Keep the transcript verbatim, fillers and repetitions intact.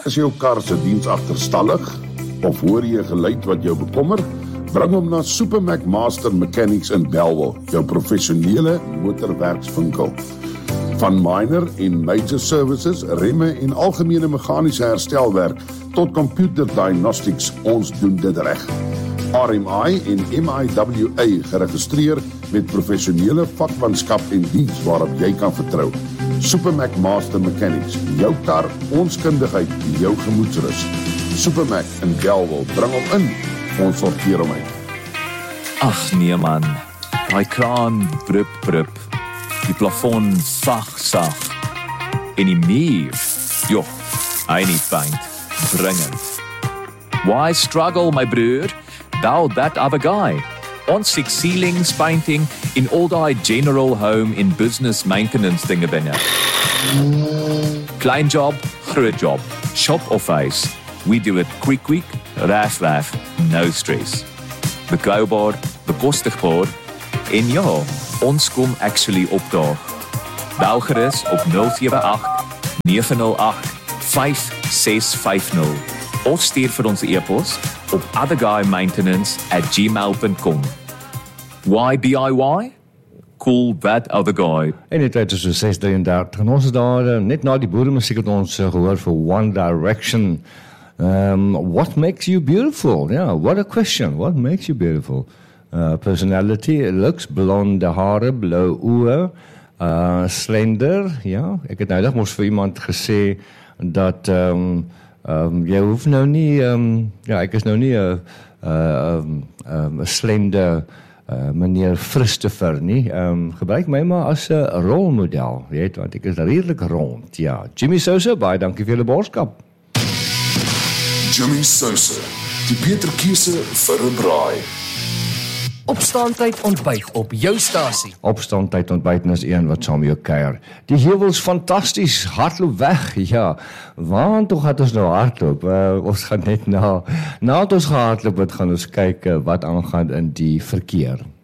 Is jou kar se diens agterstallig? Of hoor jy 'n geluid wat jou bekommer? Bring hom na Supermac Master Mechanics in Bellville, jou professionele motorwerkswinkel. Van minor en major services, remme en algemene meganiese herstelwerk tot computer diagnostics, ons doen dit reg. R M I en M I W A geregistreer met professionele vakmanskap en diens waarop jy kan vertrou. Supermac Master Mechanics, jou kar, ons kundigheid, jou gemoedsrus. Supermac in Bellville, bring hom in, ons sorteer hom uit. Ag nee man, daai kraan brup brup, die plafon sag sag, en die muur, joh, hy nie paint, dringend. Why struggle my broer? Thou that other guy. Ons six ceilings, painting, in all die general home in business maintenance dinge binne. Klein job, groot job, shop of face. We do it quick quick, raf raf, no stress. Betroubaar, bekostigbaar, en ja, ons kom actually opdaag. Bel gerus op nul sewe agt nege nul agt vyf ses vyf nul of stuur vir ons e-pos op otherguymaintenance at gmail dot com. Why D I Y? Cool that other guy. En die tyd is so ses drieëndertig en ons is daar, net na die boeremusiek het ons uh, gehoor vir One Direction. Um, what makes you beautiful? Yeah, what a question. What makes you beautiful? Uh, personality, looks, blonde hare, blou oë, uh, slender, ja. Ek het nou net mos vir iemand gesê dat um, um, jy hoef nou nie, um, ja, ek is nou nie 'n uh, um, um, slender uh, meneer Christopher nie. Um, gebruik my maar as 'n rolmodel, weet, want ek is redelik rond. Ja, Jimmy Sousa, baie dankie vir julle boodskap. Jimmy Sousa, die beter keuse vir 'n braai. Opstaantyd ontbyt op jou stasie. Opstaantyd ontbyt is een wat saam jou kuier. Die heuwels fantasties, hardloop weg, ja. Waar toe gaan ons nou hardloop? Uh, ons gaan net na, na ons gehardloop, wat gaan ons kyk uh, wat aangaan in die verkeer.